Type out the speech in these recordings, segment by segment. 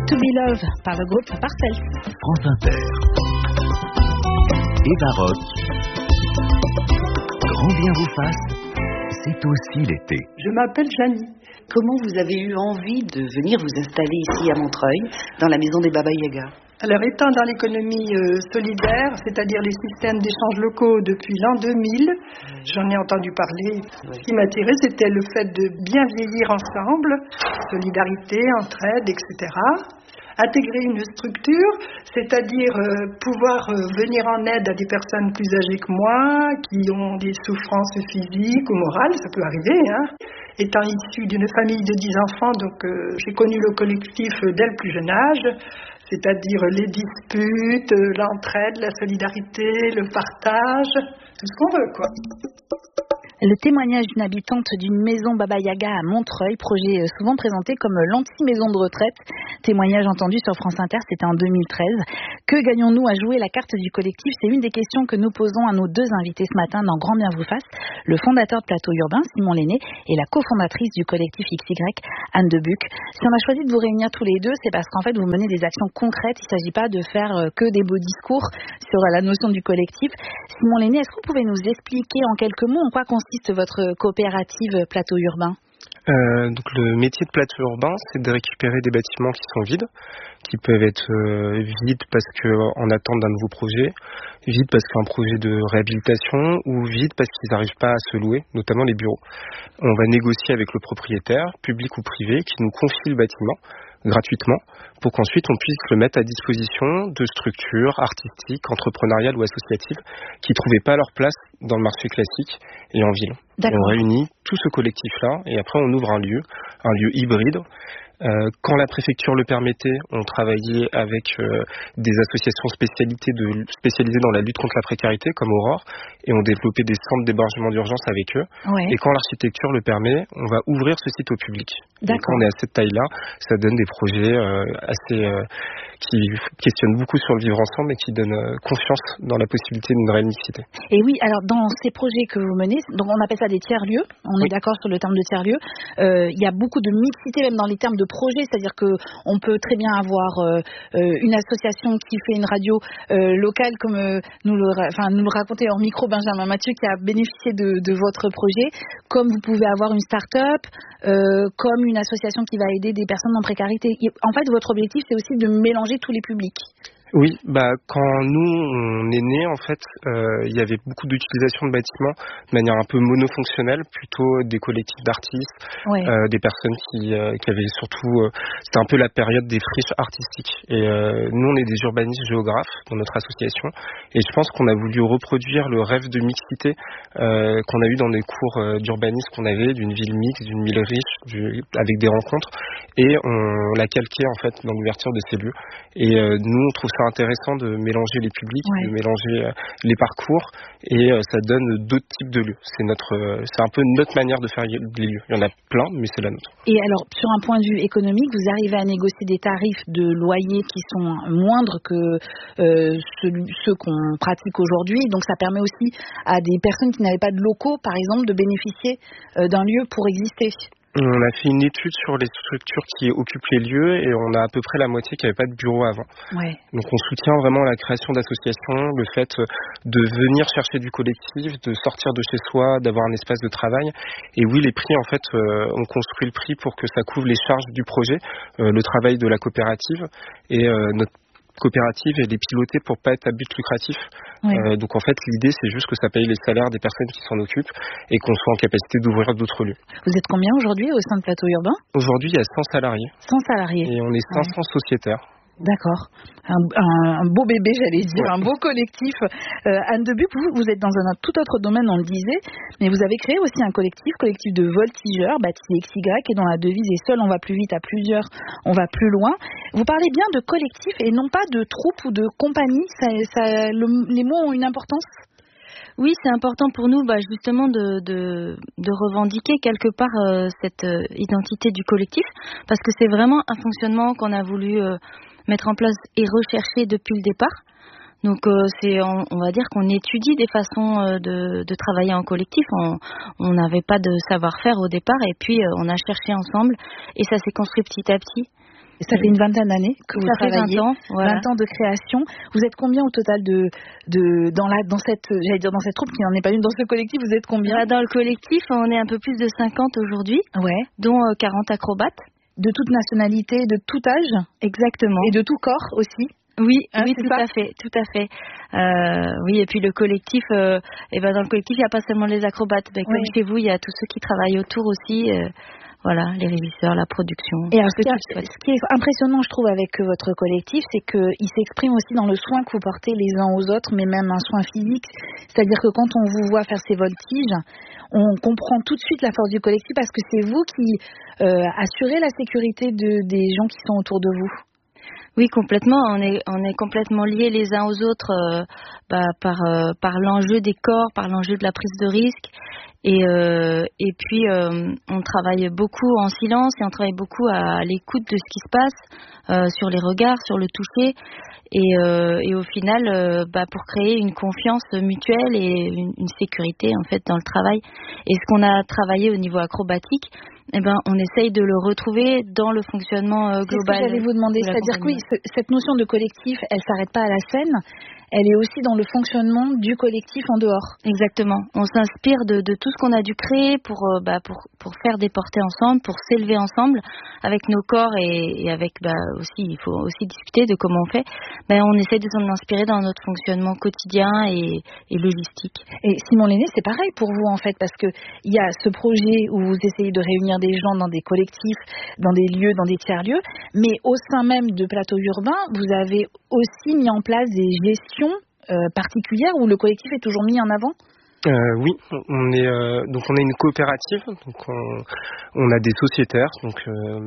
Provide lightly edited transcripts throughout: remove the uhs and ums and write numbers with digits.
To Be Love par le groupe Parcels. France Inter. Eva Roth. Grand bien vous fasse, c'est aussi l'été. Je m'appelle Janie. Comment vous avez eu envie de venir vous installer ici à Montreuil, dans la maison des Baba Yaga? Alors, étant dans l'économie solidaire, c'est-à-dire les systèmes d'échange locaux depuis l'an 2000, j'en ai entendu parler. Ce qui m'attirait, c'était le fait de bien vieillir ensemble, solidarité, entraide, etc. Intégrer une structure, c'est-à-dire pouvoir venir en aide à des personnes plus âgées que moi, qui ont des souffrances physiques ou morales, ça peut arriver, hein. Étant issue d'une famille de 10 enfants, donc j'ai connu le collectif dès le plus jeune âge, c'est-à-dire les disputes, l'entraide, la solidarité, le partage, tout ce qu'on veut, quoi. Le témoignage d'une habitante d'une maison Baba Yaga à Montreuil, projet souvent présenté comme l'anti-maison de retraite. Témoignage entendu sur France Inter, c'était en 2013. Que gagnons-nous à jouer la carte du collectif? C'est une des questions que nous posons à nos deux invités ce matin dans Grand bien vous fasse. Le fondateur de Plateau Urbain, Simon Lenné, et la cofondatrice du collectif XY, Anne Debuc. Si on a choisi de vous réunir tous les deux, c'est parce qu'en fait vous menez des actions concrètes. Il ne s'agit pas de faire que des beaux discours sur la notion du collectif. Simon Lenné, est-ce que vous pouvez nous expliquer en quelques mots en quoi consiste votre coopérative Plateau Urbain? Donc le métier de plateau urbain, c'est de récupérer des bâtiments qui sont vides, qui peuvent être vides parce qu'en attente d'un nouveau projet, vides parce qu'un projet de réhabilitation, ou vides parce qu'ils n'arrivent pas à se louer, notamment les bureaux. On va négocier avec le propriétaire, public ou privé, qui nous confie le bâtiment gratuitement, pour qu'ensuite on puisse le mettre à disposition de structures artistiques, entrepreneuriales ou associatives qui ne trouvaient pas leur place dans le marché classique et en ville. Et on réunit tout ce collectif-là et après on ouvre un lieu hybride. Quand la préfecture le permettait, on travaillait avec des associations spécialisées dans la lutte contre la précarité, comme Aurore, et on développait des centres d'hébergement d'urgence avec eux. Ouais. Et quand l'architecture le permet, on va ouvrir ce site au public. Et quand on est à cette taille-là, ça donne des projets qui questionnent beaucoup sur le vivre ensemble et qui donnent confiance dans la possibilité d'une réelle mixité. Et oui, alors dans ces projets que vous menez, donc on appelle ça des tiers-lieux, on est d'accord sur le terme de tiers-lieu, il y a beaucoup de mixité même dans les termes de projet, c'est-à-dire qu'on peut très bien avoir une association qui fait une radio locale, comme nous le racontait hors micro Benjamin Mathieu, qui a bénéficié de votre projet, comme vous pouvez avoir une start-up, comme une association qui va aider des personnes en précarité. En fait, votre objectif, c'est aussi de mélanger tous les publics. Oui, quand nous on est nés, en fait, il y avait beaucoup d'utilisation de bâtiments de manière un peu monofonctionnelle, plutôt des collectifs d'artistes, des personnes qui avaient surtout, c'était un peu la période des friches artistiques. Et nous, on est des urbanistes géographes dans notre association, et je pense qu'on a voulu reproduire le rêve de mixité qu'on a eu dans des cours d'urbanisme qu'on avait, d'une ville mixte, d'une ville riche, avec des rencontres, et on l'a calqué en fait dans l'ouverture de ces lieux. Et nous, on trouve ça intéressant de mélanger les publics, de mélanger les parcours, et ça donne d'autres types de lieux. C'est un peu notre manière de faire les lieux. Il y en a plein, mais c'est la nôtre. Et alors, sur un point de vue économique, vous arrivez à négocier des tarifs de loyer qui sont moindres que ceux qu'on pratique aujourd'hui. Donc, ça permet aussi à des personnes qui n'avaient pas de locaux, par exemple, de bénéficier d'un lieu pour exister. On a fait une étude sur les structures qui occupent les lieux et on a à peu près la moitié qui n'avait pas de bureau avant. Ouais. Donc on soutient vraiment la création d'associations, le fait de venir chercher du collectif, de sortir de chez soi, d'avoir un espace de travail. Et oui, les prix, en fait, on construit le prix pour que ça couvre les charges du projet, le travail de la coopérative, et notre coopérative et les piloter pour pas être à but lucratif. Donc en fait l'idée c'est juste que ça paye les salaires des personnes qui s'en occupent et qu'on soit en capacité d'ouvrir d'autres lieux. Vous êtes combien aujourd'hui au sein de Plateau Urbain? Aujourd'hui il y a 100 salariés. 100 salariés. Et on est 500 sociétaires. D'accord. Un beau bébé, j'allais dire, un beau collectif. Anne Debuc, vous êtes dans un tout autre domaine, on le disait, mais vous avez créé aussi un collectif de voltigeurs, baptisé XY, et dont la devise est seul on va plus vite, à plusieurs on va plus loin. Vous parlez bien de collectif et non pas de troupe ou de compagnie, les mots ont une importance? Oui, c'est important pour nous justement de revendiquer quelque part cette identité du collectif, parce que c'est vraiment un fonctionnement qu'on a voulu mettre en place et rechercher depuis le départ. Donc on va dire qu'on étudie des façons de travailler en collectif. On n'avait pas de savoir-faire au départ et puis on a cherché ensemble et ça s'est construit petit à petit. Et ça fait une vingtaine d'années que vous travaillez, 20 ans, voilà. 20 ans de création. Vous êtes combien au total dans cette troupe qui n'en est pas une, dans ce collectif, vous êtes combien? Dans le collectif, on est un peu plus de 50 aujourd'hui, dont 40 acrobates. De toute nationalité, de tout âge? Exactement. Et de tout corps aussi? Oui, tout à fait. Oui, et puis le collectif, dans le collectif, il n'y a pas seulement les acrobates. Comme chez vous, il y a tous ceux qui travaillent autour aussi. Voilà, les régisseurs, la production. Et alors, ce qui est impressionnant, je trouve, avec votre collectif, c'est qu'il s'exprime aussi dans le soin que vous portez les uns aux autres, mais même un soin physique. C'est-à-dire que quand on vous voit faire ces voltiges, on comprend tout de suite la force du collectif parce que c'est vous qui assurez la sécurité des gens qui sont autour de vous. Oui, complètement. On est complètement liés les uns aux autres par l'enjeu des corps, par l'enjeu de la prise de risque. Et puis on travaille beaucoup en silence et on travaille beaucoup à l'écoute de ce qui se passe, sur les regards, sur le toucher, et au final pour créer une confiance mutuelle et une sécurité en fait dans le travail. Et ce qu'on a travaillé au niveau acrobatique, on essaye de le retrouver dans le fonctionnement global. C'est ce que j'allais vous demander, c'est-à-dire que oui, cette notion de collectif, elle s'arrête pas à la scène, elle est aussi dans le fonctionnement du collectif en dehors. Exactement. On s'inspire de tout ce qu'on a dû créer pour faire des portées ensemble, pour s'élever ensemble avec nos corps et avec aussi, il faut aussi discuter de comment on fait. On essaie de s'en inspirer dans notre fonctionnement quotidien et logistique. Et Simon Lenné, c'est pareil pour vous en fait, parce que il y a ce projet où vous essayez de réunir des gens dans des collectifs, dans des lieux, dans des tiers-lieux, mais au sein même de Plateau Urbain, vous avez aussi mis en place des gestions particulières où le collectif est toujours mis en avant? Oui, on est une coopérative, donc on a des sociétaires. Donc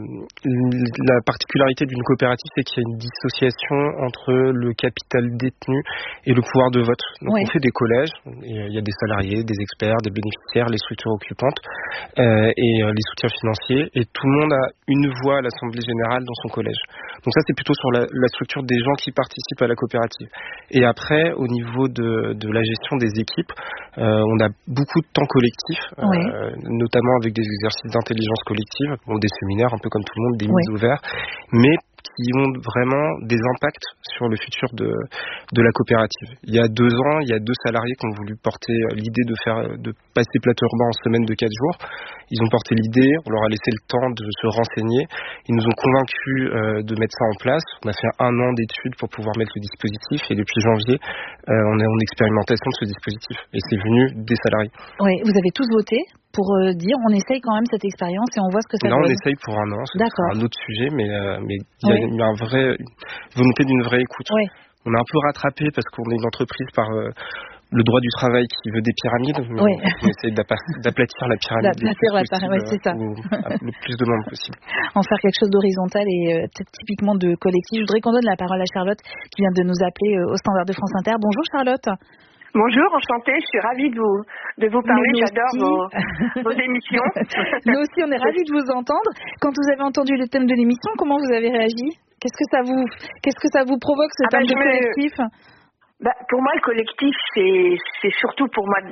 la particularité d'une coopérative, c'est qu'il y a une dissociation entre le capital détenu et le pouvoir de vote. Donc on fait des collèges, et il y a des salariés, des experts, des bénéficiaires, les structures occupantes et les soutiens financiers, et tout le monde a une voix à l'Assemblée générale dans son collège. Donc ça, c'est plutôt sur la structure des gens qui participent à la coopérative. Et après, au niveau de la gestion des équipes, on a beaucoup de temps collectif, notamment avec des exercices d'intelligence collective, des séminaires un peu comme tout le monde, des mises au vert, mais qui ont vraiment des impacts sur le futur de la coopérative. Il y a 2 ans, il y a 2 salariés qui ont voulu porter l'idée de passer Plateau Urbain en semaine de 4 jours. Ils ont porté l'idée, on leur a laissé le temps de se renseigner. Ils nous ont convaincus de mettre ça en place. On a fait 1 an d'études pour pouvoir mettre le dispositif, et depuis janvier, on est en expérimentation de ce dispositif. Et c'est venu des salariés. Oui, vous avez tous voté pour dire on essaye quand même cette expérience et on voit ce que ça donne. Là, on essaye pour 1 an, c'est un autre sujet, mais il y a une volonté d'une vraie écoute. Oui. On a un peu rattrapé parce qu'on est une entreprise par le droit du travail qui veut des pyramides, mais on essaie d'aplatir la pyramide c'est ça. Le plus de monde possible. En faire quelque chose d'horizontal et peut-être typiquement de collectif. Je voudrais qu'on donne la parole à Charlotte qui vient de nous appeler au standard de France Inter. Bonjour Charlotte. Bonjour, enchantée, je suis ravie de vous parler, j'adore vos émissions. Nous aussi, on est ravis de vous entendre. Quand vous avez entendu le thème de l'émission, comment vous avez réagi? Qu'est-ce que ça vous provoque, ce thème de collectif? Pour moi, le collectif, c'est surtout pour moi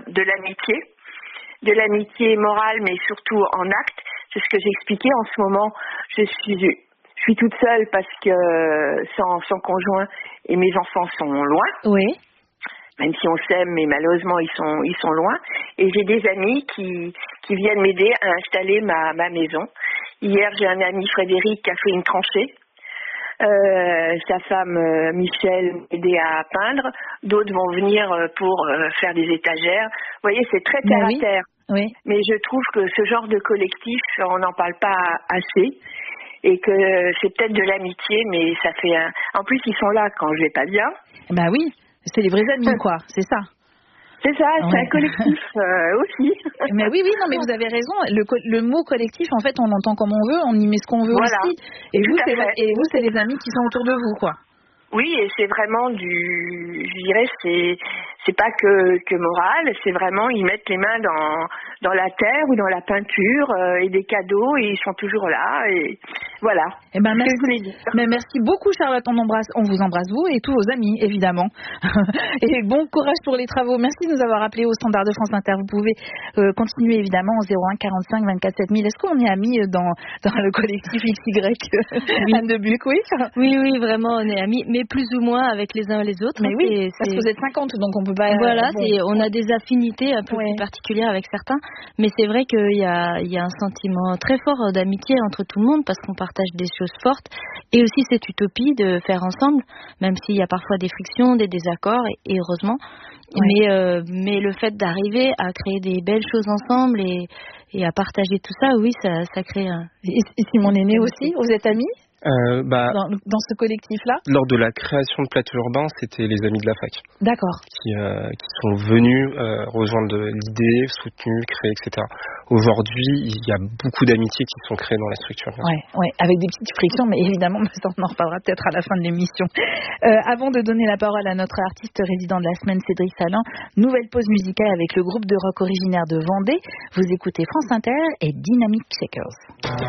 de l'amitié morale, mais surtout en acte. C'est ce que j'expliquais en ce moment. Je suis toute seule parce que sans conjoint et mes enfants sont loin. Oui. Même si on s'aime, mais malheureusement ils sont loin. Et j'ai des amis qui viennent m'aider à installer ma maison. Hier, j'ai un ami, Frédéric, qui a fait une tranchée. Sa femme Michel m'aider à peindre. D'autres vont venir pour faire des étagères. Vous voyez, c'est très terre à terre. Oui. Mais je trouve que ce genre de collectif, on n'en parle pas assez. Et que c'est peut-être de l'amitié, mais ça fait En plus, ils sont là quand je vais pas bien. Oui. C'est les vrais amis, quoi, c'est ça. C'est ça, c'est un collectif aussi. Mais oui, non, mais vous avez raison. Le mot collectif, en fait, on l'entend comme on veut, on y met ce qu'on veut aussi. Et vous, c'est les amis qui sont autour de vous, quoi. Oui, et c'est vraiment je dirais, c'est pas que moral, c'est vraiment ils mettent les mains dans la terre ou dans la peinture et des cadeaux et ils sont toujours là et voilà. Eh ben merci beaucoup Charlotte, on vous embrasse vous et tous vos amis évidemment. Et bon courage pour les travaux. Merci de nous avoir appelés au standard de France Inter. Vous pouvez continuer évidemment au 01 45 24 7000. Est-ce qu'on est amis dans le collectif XY Anne de Buc, oui? Oui, vraiment on est amis, mais plus ou moins avec les uns et les autres. Mais oui, parce que vous êtes 50 donc on peut pas. Voilà, on a des affinités un peu plus particulières avec certains, mais c'est vrai qu'il y a un sentiment très fort d'amitié entre tout le monde parce qu'on partage des choses fortes et aussi cette utopie de faire ensemble, même s'il y a parfois des frictions, des désaccords et heureusement. Ouais. Mais le fait d'arriver à créer des belles choses ensemble et à partager tout ça, oui, ça crée un... Et Simon Néné aussi, vous êtes amis dans ce collectif-là? Lors de la création de Plateau Urbain, c'était les amis de la fac. D'accord. Qui sont venus rejoindre l'idée, soutenus, créés, etc. Aujourd'hui, il y a beaucoup d'amitiés qui sont créées dans la structure. Ouais, avec des petites frictions, mais évidemment, ça, on en reparlera peut-être à la fin de l'émission. Avant de donner la parole à notre artiste résident de la semaine, Cédric Salan, nouvelle pause musicale avec le groupe de rock originaire de Vendée. Vous écoutez France Inter et Dynamic Shakers.